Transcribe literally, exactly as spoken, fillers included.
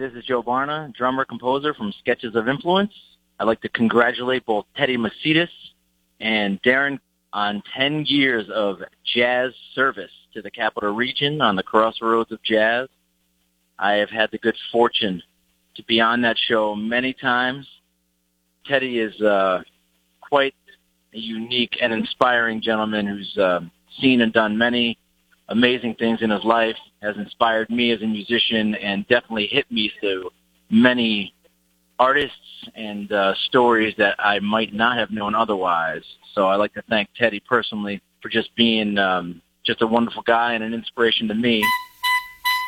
this is Joe Barna, drummer-composer from Sketches of Influence. I'd like to congratulate both Teddy Macedas and Darren on ten years of jazz service to the Capital Region on the Crossroads of Jazz. I have had the good fortune to be on that show many times. Teddy is uh, quite a unique and inspiring gentleman who's uh, seen and done many amazing things in his life, has inspired me as a musician, and definitely hit me to many artists and uh, stories that I might not have known otherwise. So I'd like to thank Teddy personally for just being um, just a wonderful guy and an inspiration to me.